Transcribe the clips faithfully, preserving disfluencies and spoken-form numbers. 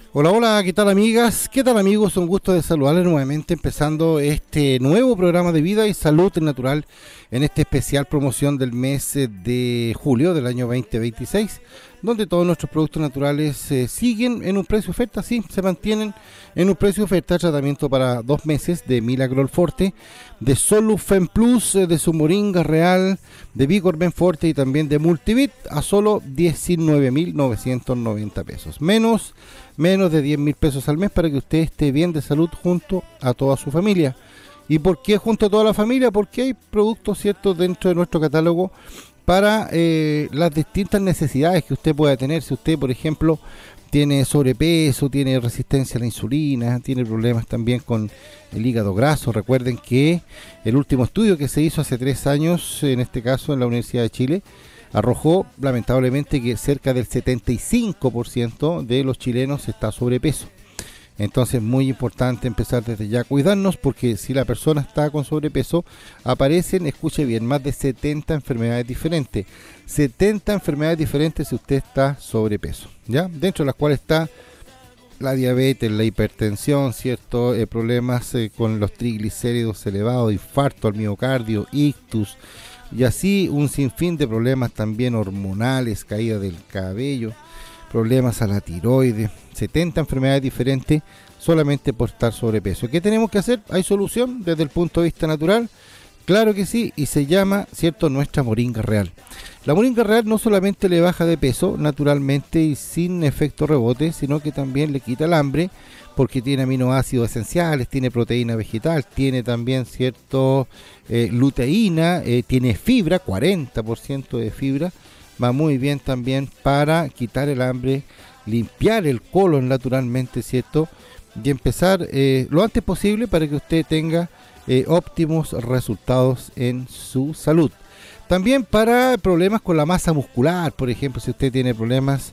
Hola, hola, ¿qué tal amigas? ¿Qué tal amigos? Un gusto de saludarles nuevamente empezando este nuevo programa de vida y salud natural en esta especial promoción del mes eh, de julio del año veinte veintiséis, donde todos nuestros productos naturales eh, siguen en un precio oferta, sí, se mantienen en un precio oferta. Tratamiento para dos meses de Milagrol Forte, de Solufen Plus, eh, de su Moringa Real, de Vigor Ben Forte y también de Multivit a solo diecinueve mil novecientos noventa pesos. Menos menos de diez mil pesos al mes para que usted esté bien de salud junto a toda su familia. ¿Y por qué junto a toda la familia? Porque hay productos ciertos dentro de nuestro catálogo para eh, las distintas necesidades que usted pueda tener. Si usted, por ejemplo, tiene sobrepeso, tiene resistencia a la insulina, tiene problemas también con el hígado graso. Recuerden que el último estudio que se hizo hace tres años, en este caso en la Universidad de Chile, arrojó lamentablemente que cerca del setenta y cinco por ciento de los chilenos está sobrepeso. Entonces muy importante empezar desde ya a cuidarnos, porque si la persona está con sobrepeso, aparecen, escuche bien, más de setenta enfermedades diferentes. setenta enfermedades diferentes si usted está sobrepeso, ¿ya? Dentro de las cuales está la diabetes, la hipertensión, ¿cierto? Eh, problemas eh, con los triglicéridos elevados, infarto al miocardio, ictus, y así un sinfín de problemas también hormonales, caída del cabello, problemas a la tiroides, setenta enfermedades diferentes solamente por estar sobrepeso. ¿Qué tenemos que hacer? ¿Hay solución desde el punto de vista natural? Claro que sí, y se llama, ¿cierto?, nuestra Moringa Real. La Moringa Real no solamente le baja de peso naturalmente y sin efecto rebote, sino que también le quita el hambre, porque tiene aminoácidos esenciales, tiene proteína vegetal, tiene también cierto eh, luteína, eh, tiene fibra, cuarenta por ciento de fibra, va muy bien también para quitar el hambre, limpiar el colon naturalmente, ¿cierto? Y empezar eh, lo antes posible para que usted tenga eh, óptimos resultados en su salud. También para problemas con la masa muscular, por ejemplo, si usted tiene problemas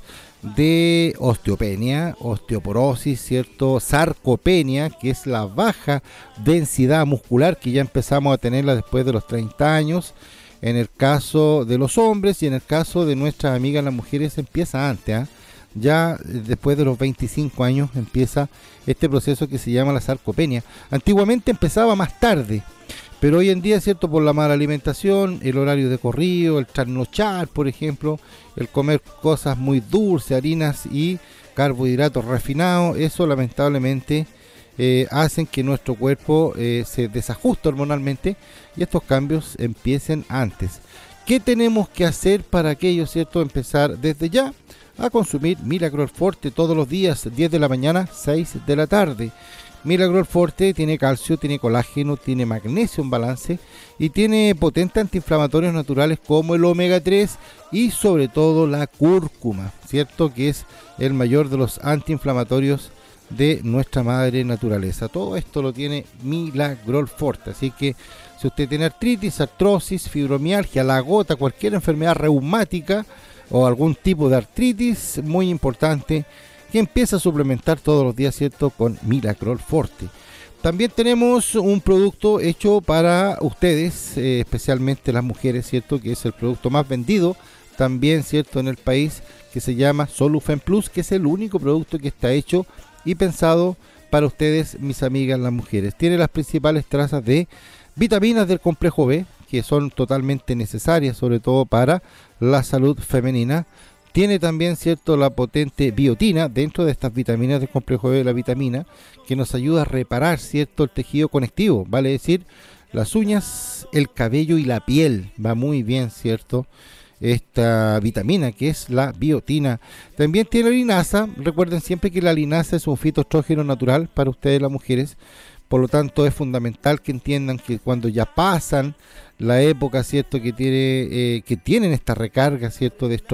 de osteopenia, osteoporosis, ¿cierto? Sarcopenia, que es la baja densidad muscular que ya empezamos a tenerla después de los treinta años, en el caso de los hombres, y en el caso de nuestras amigas las mujeres empieza antes, ¿eh? Ya después de los veinticinco años empieza este proceso que se llama la sarcopenia. Antiguamente empezaba más tarde, pero hoy en día, cierto, por la mala alimentación, el horario de corrido, el trasnochar, por ejemplo, el comer cosas muy dulces, harinas y carbohidratos refinados, eso lamentablemente eh, hacen que nuestro cuerpo eh, se desajuste hormonalmente y estos cambios empiecen antes. ¿Qué tenemos que hacer para aquello, cierto? Empezar desde ya a consumir Milagrol Forte todos los días, diez de la mañana, seis de la tarde. Milagrol Forte tiene calcio, tiene colágeno, tiene magnesio en balance y tiene potentes antiinflamatorios naturales como el omega tres y sobre todo la cúrcuma, ¿cierto? Que es el mayor de los antiinflamatorios de nuestra madre naturaleza. Todo esto lo tiene Milagrol Forte, así que si usted tiene artritis, artrosis, fibromialgia, la gota, cualquier enfermedad reumática o algún tipo de artritis, muy importante que empieza a suplementar todos los días, ¿cierto?, con Milagrol Forte. También tenemos un producto hecho para ustedes, eh, especialmente las mujeres, ¿cierto?, que es el producto más vendido también, ¿cierto?, en el país, que se llama Solufen Plus, que es el único producto que está hecho y pensado para ustedes, mis amigas las mujeres. Tiene las principales trazas de vitaminas del complejo B, que son totalmente necesarias, sobre todo para la salud femenina. Tiene también, cierto, la potente biotina dentro de estas vitaminas del complejo B, la vitamina, que nos ayuda a reparar, cierto, el tejido conectivo, vale decir, las uñas, el cabello y la piel. Va muy bien, cierto, esta vitamina que es la biotina. También tiene linaza. Recuerden siempre que la linaza es un fitoestrógeno natural para ustedes las mujeres. Por lo tanto, es fundamental que entiendan que cuando ya pasan la época, cierto, que tiene eh, que tienen esta recarga, cierto, de estrógeno,